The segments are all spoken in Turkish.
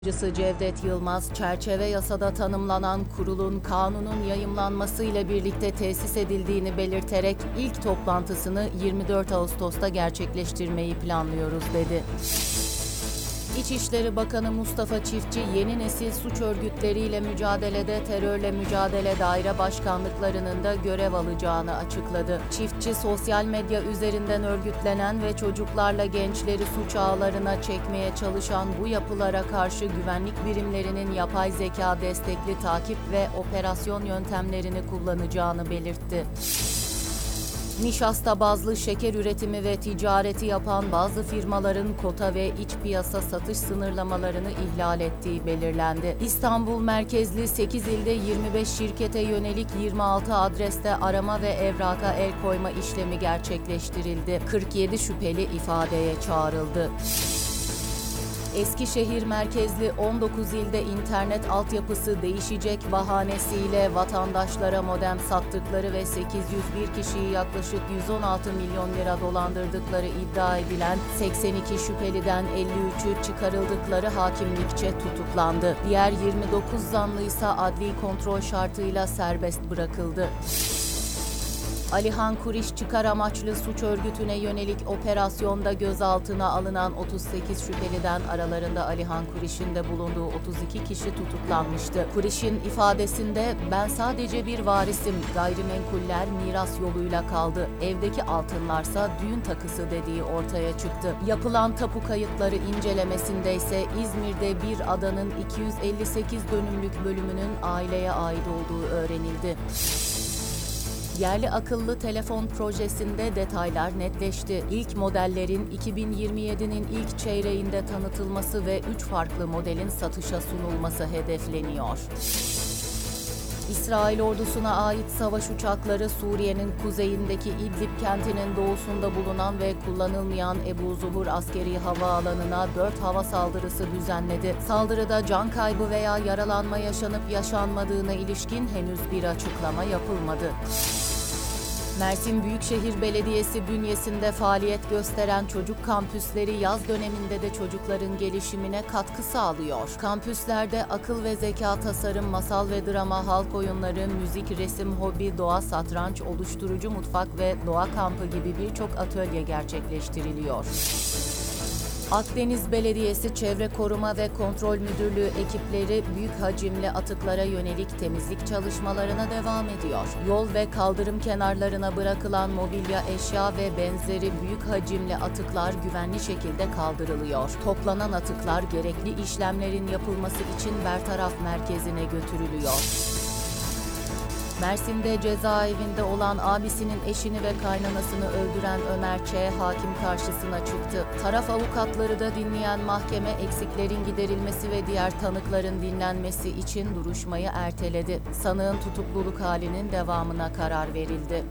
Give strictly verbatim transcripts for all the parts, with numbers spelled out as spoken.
Cevdet Yılmaz, çerçeve yasada tanımlanan kurulun kanunun yayımlanmasıyla birlikte tesis edildiğini belirterek ilk toplantısını yirmi dört Ağustos'ta gerçekleştirmeyi planlıyoruz dedi. İçişleri Bakanı Mustafa Çiftçi, yeni nesil suç örgütleriyle mücadelede terörle mücadele daire başkanlıklarının da görev alacağını açıkladı. Çiftçi, sosyal medya üzerinden örgütlenen ve çocuklarla gençleri suç ağlarına çekmeye çalışan bu yapılara karşı güvenlik birimlerinin yapay zeka destekli takip ve operasyon yöntemlerini kullanacağını belirtti. Nişasta bazlı şeker üretimi ve ticareti yapan bazı firmaların kota ve iç piyasa satış sınırlamalarını ihlal ettiği belirlendi. İstanbul merkezli sekiz ilde yirmi beş şirkete yönelik yirmi altı adreste arama ve evraka el koyma işlemi gerçekleştirildi. kırk yedi şüpheli ifadeye çağrıldı. Eskişehir merkezli on dokuz ilde internet altyapısı değişecek bahanesiyle vatandaşlara modem sattıkları ve sekiz yüz bir kişiyi yaklaşık yüz on altı milyon lira dolandırdıkları iddia edilen seksen iki şüpheliden elli üçü çıkarıldıkları hakimlikçe tutuklandı. Diğer yirmi dokuz zanlı ise adli kontrol şartıyla serbest bırakıldı. Alihan Kuriş çıkar amaçlı suç örgütüne yönelik operasyonda gözaltına alınan otuz sekiz şüpheliden aralarında Alihan Kuriş'in de bulunduğu otuz iki kişi tutuklanmıştı. Kuriş'in ifadesinde "Ben sadece bir varisim, gayrimenkuller miras yoluyla kaldı, evdeki altınlarsa düğün takısı" dediği ortaya çıktı. Yapılan tapu kayıtları incelemesinde ise İzmir'de bir adanın iki yüz elli sekiz dönümlük bölümünün aileye ait olduğu öğrenildi. Yerli akıllı telefon projesinde detaylar netleşti. İlk modellerin iki bin yirmi yedinin ilk çeyreğinde tanıtılması ve üç farklı modelin satışa sunulması hedefleniyor. İsrail ordusuna ait savaş uçakları Suriye'nin kuzeyindeki İdlib kentinin doğusunda bulunan ve kullanılmayan Ebu Zuhur askeri havaalanına dört hava saldırısı düzenledi. Saldırıda can kaybı veya yaralanma yaşanıp yaşanmadığına ilişkin henüz bir açıklama yapılmadı. Mersin Büyükşehir Belediyesi bünyesinde faaliyet gösteren çocuk kampüsleri yaz döneminde de çocukların gelişimine katkı sağlıyor. Kampüslerde akıl ve zeka tasarım, masal ve drama, halk oyunları, müzik, resim, hobi, doğa, satranç, oluşturucu mutfak ve doğa kampı gibi birçok atölye gerçekleştiriliyor. Akdeniz Belediyesi Çevre Koruma ve Kontrol Müdürlüğü ekipleri büyük hacimli atıklara yönelik temizlik çalışmalarına devam ediyor. Yol ve kaldırım kenarlarına bırakılan mobilya, eşya ve benzeri büyük hacimli atıklar güvenli şekilde kaldırılıyor. Toplanan atıklar gerekli işlemlerin yapılması için bertaraf merkezine götürülüyor. Mersin'de cezaevinde olan abisinin eşini ve kaynanasını öldüren Ömer Ç. hakim karşısına çıktı. Taraf avukatları da dinleyen mahkeme eksiklerin giderilmesi ve diğer tanıkların dinlenmesi için duruşmayı erteledi. Sanığın tutukluluk halinin devamına karar verildi.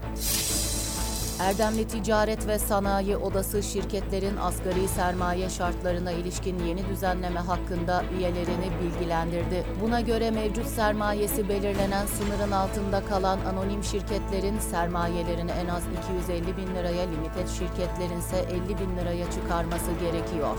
Erdemli Ticaret ve Sanayi Odası şirketlerin asgari sermaye şartlarına ilişkin yeni düzenleme hakkında üyelerini bilgilendirdi. Buna göre mevcut sermayesi belirlenen sınırın altında kalan anonim şirketlerin sermayelerini en az iki yüz elli bin liraya, limited şirketlerin ise elli bin liraya çıkarması gerekiyor.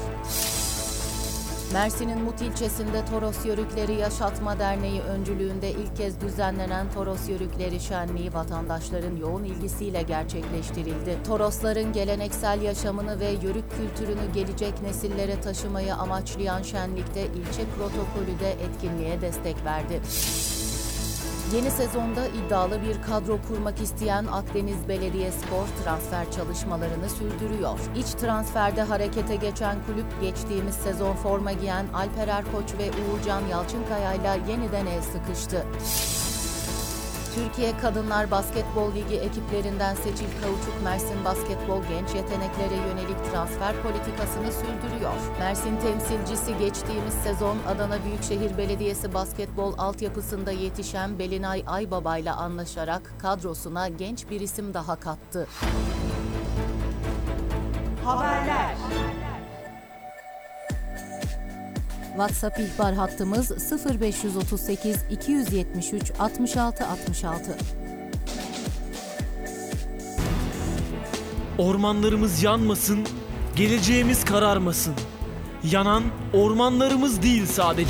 Mersin'in Mut ilçesinde Toros Yörükleri Yaşatma Derneği öncülüğünde ilk kez düzenlenen Toros Yörükleri Şenliği vatandaşların yoğun ilgisiyle gerçekleştirildi. Torosların geleneksel yaşamını ve yörük kültürünü gelecek nesillere taşımayı amaçlayan şenlikte ilçe protokolü de etkinliğe destek verdi. Yeni sezonda iddialı bir kadro kurmak isteyen Akdeniz Belediyespor transfer çalışmalarını sürdürüyor. İç transferde harekete geçen kulüp geçtiğimiz sezon forma giyen Alper Erkoç ve Uğurcan Yalçınkaya'yla yeniden el sıkıştı. Türkiye Kadınlar Basketbol Ligi ekiplerinden Seçil Kauçuk, Mersin Basketbol genç yeteneklere yönelik transfer politikasını sürdürüyor. Mersin temsilcisi geçtiğimiz sezon Adana Büyükşehir Belediyesi basketbol altyapısında yetişen Belinay Aybaba ile anlaşarak kadrosuna genç bir isim daha kattı. Haberler. WhatsApp ihbar hattımız sıfır beş otuz sekiz iki yüz yetmiş üç altmış altı altmış altı. Ormanlarımız yanmasın, geleceğimiz kararmasın. Yanan ormanlarımız değil sadece.